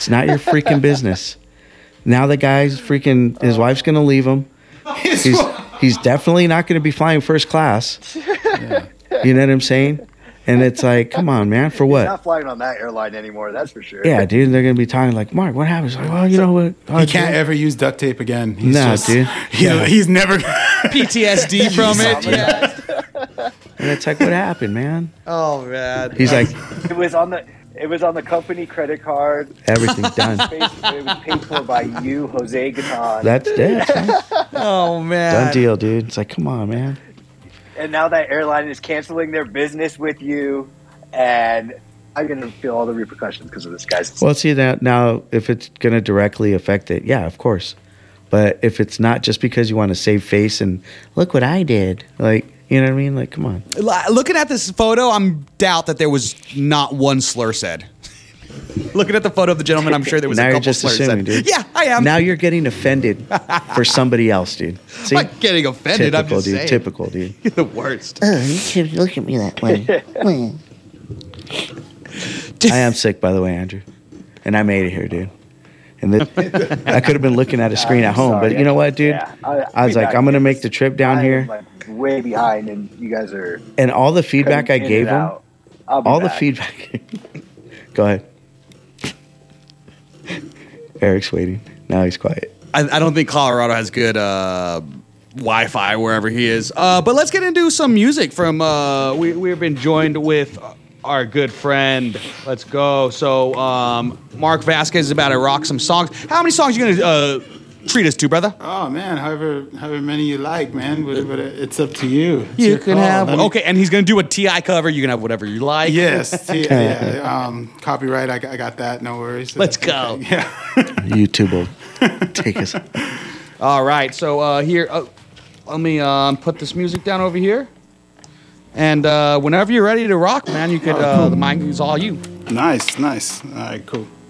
It's not your freaking business. Now the guy's freaking, his wife's going to leave him. He's definitely not going to be flying first class. Yeah. You know what I'm saying? And it's like, come on, man, for what? He's not flying on that airline anymore, that's for sure. Yeah, dude, they're going to be talking like, Mark, what happens? Like, well, you know what? He can't ever use duct tape again. He's Nah, just, dude. He's never. PTSD from it. Yeah. And it's like, what happened, man? Oh man. He's like, It was on the company credit card. everything's done. It was paid for by you, Jose Gatan. That's dead. Man. Oh man. Done deal, dude. It's like, come on, man. And now that airline is canceling their business with you, and I'm going to feel all the repercussions because of this guy's. Well, see, now if it's going to directly affect it, yeah, of course. But if it's not just because you want to save face and look what I did, like, you know what I mean? Like, come on. Looking at this photo, I'm doubt that there was not one slur said. Looking at the photo of the gentleman, I'm sure there was Now a you're couple just slurs assuming, said. dude. Yeah, I am. Now you're getting offended for somebody else, dude. See? I'm not getting offended. I'm Typical, just dude. saying. Typical, dude. You're the worst. Oh, you should look at me that way. I am sick, by the way, Andrew. And I made it here, dude. And I could have been looking at a screen at home, sorry. but you know what, dude? Yeah, I was like, I'm going to make the trip down I'm, here. like, way behind, and you guys are. And all the feedback I cutting in gave and him, out. I'll be all the back. feedback. Go ahead. Eric's waiting. Now he's quiet. I don't think Colorado has good Wi-Fi wherever he is. But let's get into some music from. We've been joined with our good friend. Let's go. So Mark Vasquez is about to rock some songs. How many songs are you gonna treat us to, brother? Oh man, however many you like, man. But it's up to you. It's You your can call. have. Let me- Okay, and he's gonna do a Ti cover. You can have whatever you like. Yes. Yeah. Copyright. I got that. No worries. Let's go. Yeah. YouTube will take us. All right. So here, let me put this music down over here. And whenever you're ready to rock, man, you could. The mic is all you. Nice. All right. Cool.